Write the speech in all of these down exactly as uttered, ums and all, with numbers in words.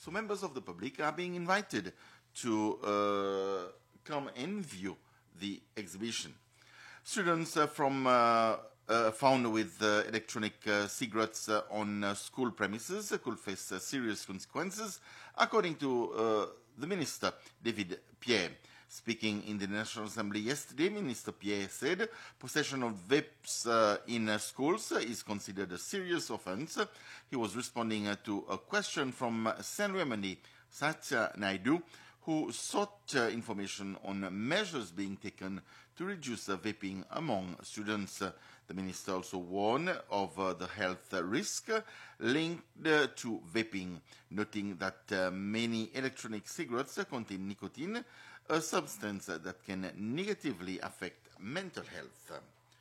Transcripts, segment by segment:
So members of the public are being invited to uh, come and view the exhibition. Students uh, from uh, uh, found with uh, electronic uh, cigarettes uh, on uh, school premises uh, could face uh, serious consequences, according to uh, the Minister, David Pierre. Speaking in the National Assembly yesterday, Minister Pierre said possession of vapes uh, in uh, schools uh, is considered a serious offence. He was responding uh, to a question from uh, Senator Remedy Satya Naidu, who sought uh, information on measures being taken to reduce uh, vaping among students. Uh, the minister also warned of uh, the health uh, risk uh, linked uh, to vaping, noting that uh, many electronic cigarettes uh, contain nicotine, a substance uh, that can negatively affect mental health.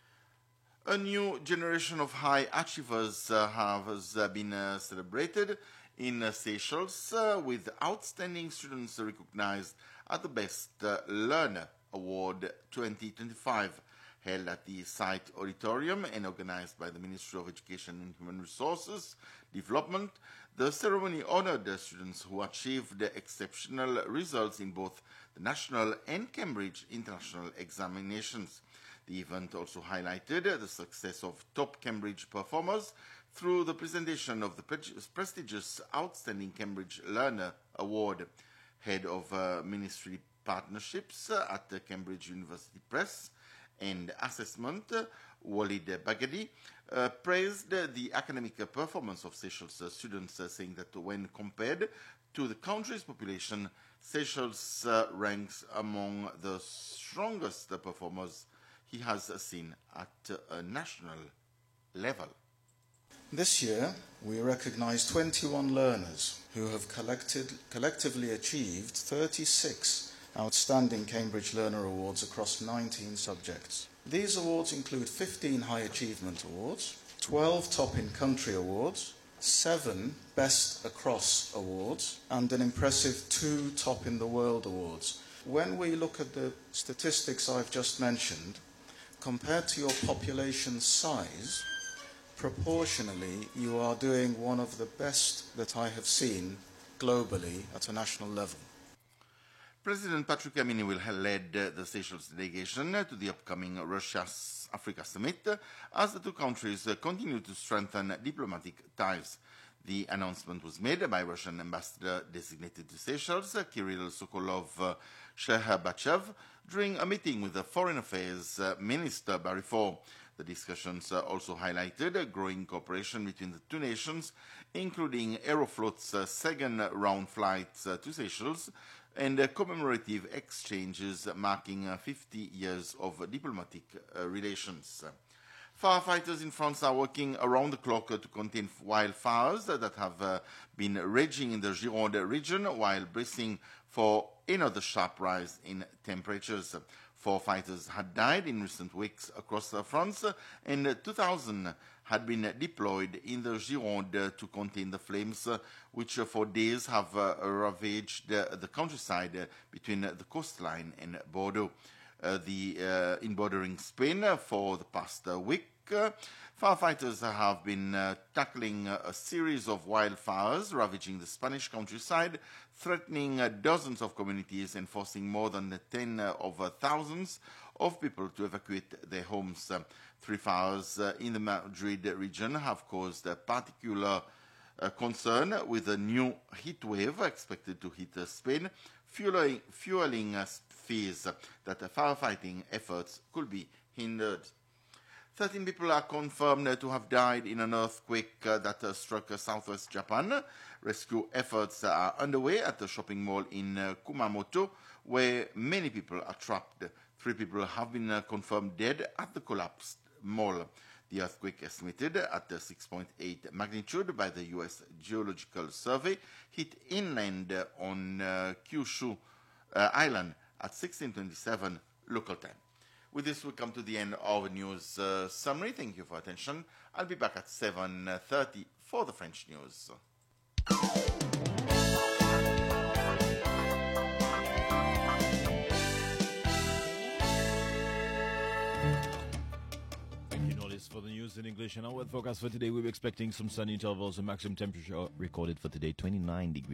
A new generation of high achievers uh, has uh, been uh, celebrated in uh, Seychelles, uh, with outstanding students recognized at the Best uh, Learner Award twenty twenty-five, held at the site auditorium and organized by the Ministry of Education and Human Resources Development. The ceremony honored the students who achieved exceptional results in both the national and Cambridge international examinations. The event also highlighted the success of top Cambridge performers through the presentation of the prestigious Outstanding Cambridge Learner Award. Head of uh, Ministry Partnerships uh, at the Cambridge University Press and Assessment, uh, Walid Bagadi, uh, praised uh, the academic uh, performance of Seychelles uh, students, uh, saying that when compared to the country's population, Seychelles uh, ranks among the strongest uh, performers he has uh, seen at uh, a national level. This year, we recognize twenty-one learners who have collected, collectively achieved thirty-six outstanding Cambridge Learner Awards across nineteen subjects. These awards include fifteen High Achievement Awards, twelve Top in Country Awards, seven Best Across Awards, and an impressive two Top in the World Awards. When we look at the statistics I've just mentioned, compared to your population size, proportionally, you are doing one of the best that I have seen globally at a national level. President Patrick Amini will have led uh, the Seychelles delegation uh, to the upcoming Russia-Africa summit uh, as the two countries uh, continue to strengthen diplomatic ties. The announcement was made by Russian ambassador designated to Seychelles, uh, Kirill Sokolov uh, Sheherbachev, during a meeting with the Foreign Affairs uh, Minister Barifor. The discussions uh, also highlighted uh, growing cooperation between the two nations, including Aeroflot's uh, second round flights uh, to Seychelles and uh, commemorative exchanges marking uh, fifty years of diplomatic uh, relations. Firefighters in France are working around the clock uh, to contain wildfires uh, that have uh, been raging in the Gironde region while bracing for another sharp rise in temperatures. Four fighters had died in recent weeks across uh, France, uh, and uh, two thousand had been uh, deployed in the Gironde uh, to contain the flames, uh, which uh, for days have uh, ravaged uh, the countryside uh, between uh, the coastline and Bordeaux. Uh, the, uh, in bordering Spain uh, for the past uh, week, uh, firefighters have been uh, tackling uh, a series of wildfires ravaging the Spanish countryside, threatening uh, dozens of communities and forcing more than ten uh, of uh, thousands of people to evacuate their homes. Uh, three fires uh, in the Madrid region have caused a particular uh, concern, with a new heat wave expected to hit uh, Spain, fueling, fueling uh, fears that uh, firefighting efforts could be hindered. thirteen people are confirmed to have died in an earthquake uh, that uh, struck uh, southwest Japan. Rescue efforts are underway at the shopping mall in uh, Kumamoto, where many people are trapped. Three people have been uh, confirmed dead at the collapsed mall. The earthquake, estimated at uh, six point eight magnitude by the U S Geological Survey, hit inland uh, on uh, Kyushu uh, Island at sixteen twenty-seven local time. With this, we come to the end of the news uh, summary. Thank you for your attention. I'll be back at seven thirty for the French news. For the news in English and our weather forecast for today, we're expecting some sunny intervals. The maximum temperature recorded for today, twenty-nine degrees.